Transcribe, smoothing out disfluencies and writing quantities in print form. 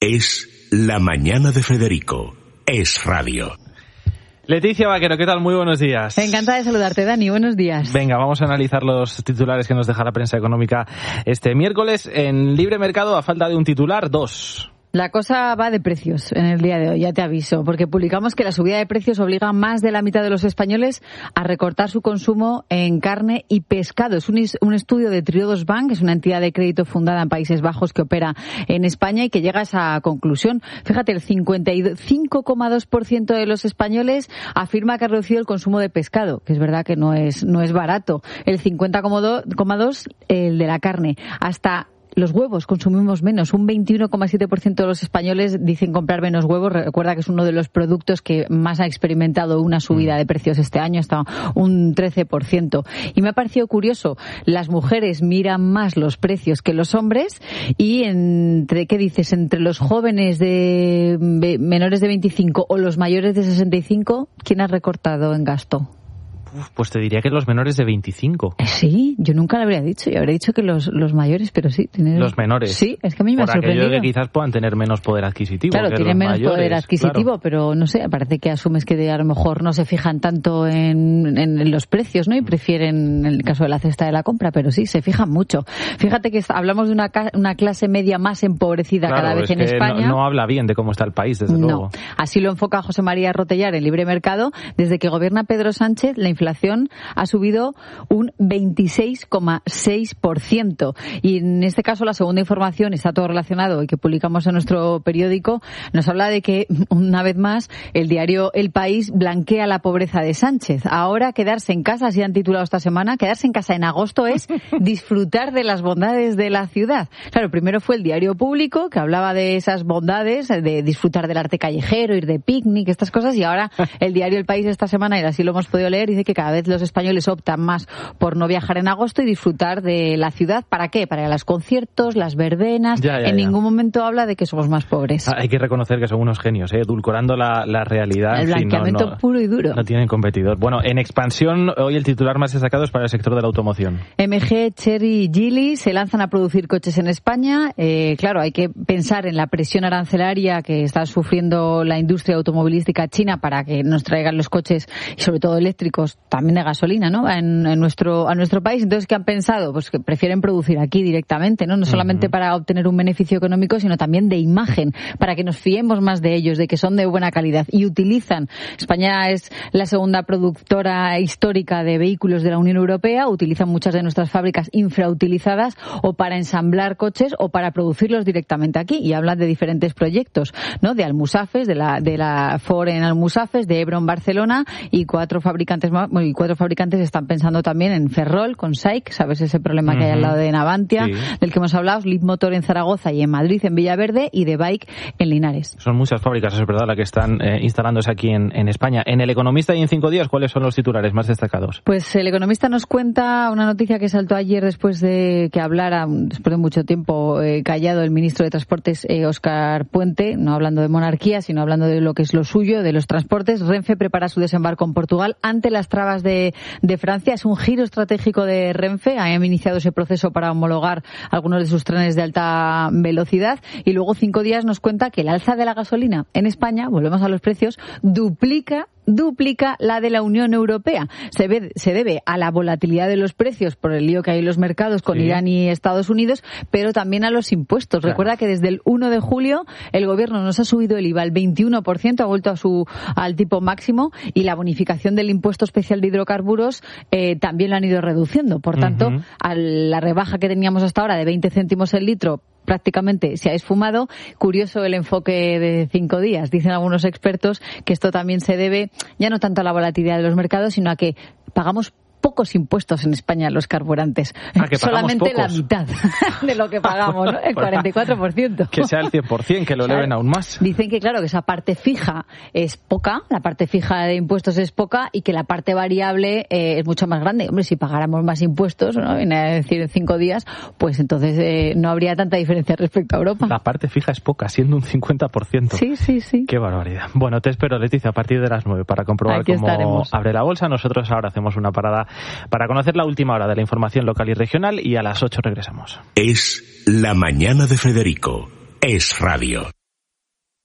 Es La Mañana de Federico. Es radio. Leticia Vaquero, ¿qué tal? Muy buenos días. Encantada de saludarte, Dani. Buenos días. Venga, vamos a analizar los titulares que nos deja la prensa económica este miércoles. En Libre Mercado, a falta de un titular, dos. La cosa va de precios en el día de hoy, ya te aviso, porque publicamos que la subida de precios obliga a más de la mitad de los españoles a recortar su consumo en carne y pescado. Es un estudio de Triodos Bank, es una entidad de crédito fundada en Países Bajos que opera en España y que llega a esa conclusión. Fíjate, el 55,2% de los españoles afirma que ha reducido el consumo de pescado, que es verdad que no es barato. El 50,2% el de la carne. Hasta los huevos consumimos menos. Un 21,7% de los españoles dicen comprar menos huevos. Recuerda que es uno de los productos que más ha experimentado una subida de precios este año, hasta un 13%. Y me ha parecido curioso, las mujeres miran más los precios que los hombres y entre los jóvenes de menores de 25 o los mayores de 65, ¿quién ha recortado en gasto? Pues te diría que los menores de 25. Sí, yo nunca lo habría dicho. Yo habría dicho que los mayores, pero sí. Los menores. Sí, es que a mí me ha sorprendido. Por aquello que quizás puedan tener menos poder adquisitivo. Claro, que tienen menos mayores, poder adquisitivo, claro. Pero no sé, parece que asumes que a lo mejor no se fijan tanto en los precios, ¿no? Y prefieren, en el caso de la cesta de la compra, pero sí, se fijan mucho. Fíjate que hablamos de una clase media más empobrecida cada vez en España. No habla bien de cómo está el país, desde luego. Así lo enfoca José María Rotellar en Libre Mercado. Desde que gobierna Pedro Sánchez, la inflación ha subido un 26,6%. Y en este caso la segunda información está todo relacionado y que publicamos en nuestro periódico. Nos habla de que, una vez más, el diario El País blanquea la pobreza de Sánchez. Ahora quedarse en casa, así han titulado esta semana, quedarse en casa en agosto es disfrutar de las bondades de la ciudad. Claro, primero fue el diario Público, que hablaba de esas bondades, de disfrutar del arte callejero, ir de picnic, estas cosas, y ahora el diario El País esta semana, y así lo hemos podido leer, dice que cada vez los españoles optan más por no viajar en agosto y disfrutar de la ciudad. ¿Para qué? Para los conciertos, las verbenas. En ningún momento habla de que somos más pobres. Hay que reconocer que son unos genios, edulcorando la realidad. El blanqueamiento puro y duro. No tienen competidor. Bueno, en expansión, hoy el titular más destacado es para el sector de la automoción. MG, Chery y Geely se lanzan a producir coches en España. Claro, hay que pensar en la presión arancelaria que está sufriendo la industria automovilística china para que nos traigan los coches, y sobre todo eléctricos, también de gasolina, ¿no? a nuestro país. Entonces, ¿qué han pensado? Pues que prefieren producir aquí directamente, ¿no? No solamente para obtener un beneficio económico, sino también de imagen, para que nos fiemos más de ellos, de que son de buena calidad. Y España es la segunda productora histórica de vehículos de la Unión Europea, utilizan muchas de nuestras fábricas infrautilizadas o para ensamblar coches o para producirlos directamente aquí. Y hablan de diferentes proyectos, ¿no? De Almusafes, de la Ford en Almusafes, de Hebron Barcelona, y cuatro fabricantes están pensando también en Ferrol, con SAIC, ¿sabes? Ese problema que hay al lado de Navantia, sí, del que hemos hablado, Leapmotor en Zaragoza y en Madrid, en Villaverde, y de Bike en Linares. Son muchas fábricas, es verdad, las que están instalándose aquí en España. En El Economista y en 5 días, ¿cuáles son los titulares más destacados? Pues El Economista nos cuenta una noticia que saltó ayer después de que hablara, después de mucho tiempo callado, el ministro de Transportes, Óscar Puente, no hablando de monarquía, sino hablando de lo que es lo suyo, de los transportes. Renfe prepara su desembarco en Portugal ante las trabas de Francia. Es un giro estratégico de Renfe. Han iniciado ese proceso para homologar algunos de sus trenes de alta velocidad. Y luego 5 días nos cuenta que el alza de la gasolina en España, volvemos a los precios, duplica la de la Unión Europea. Se debe a la volatilidad de los precios por el lío que hay en los mercados con Irán y Estados Unidos, pero también a los impuestos. Claro. Recuerda que desde el 1 de julio el gobierno nos ha subido el IVA al 21%, ha vuelto al tipo máximo, y la bonificación del impuesto especial de hidrocarburos también lo han ido reduciendo. Por tanto, a la rebaja que teníamos hasta ahora de 20 céntimos el litro, prácticamente se ha esfumado. Curioso el enfoque de 5 días. Dicen algunos expertos que esto también se debe ya no tanto a la volatilidad de los mercados, sino a que pagamos pocos impuestos en España los carburantes. Solamente la mitad de lo que pagamos, ¿no? El 44%. Que sea el 100%, que lo eleven aún más. Dicen que, claro, que esa parte fija es poca, la parte fija de impuestos es poca, y que la parte variable es mucho más grande. Hombre, si pagáramos más impuestos, ¿no? Viene a decir en 5 días, pues entonces no habría tanta diferencia respecto a Europa. La parte fija es poca, siendo un 50%. Sí. Qué barbaridad. Bueno, te espero, Leticia, a partir de las 9 para comprobar cómo abre la bolsa. Nosotros ahora hacemos una parada para conocer la última hora de la información local y regional, y a las 8 regresamos. Es La Mañana de Federico. Es radio.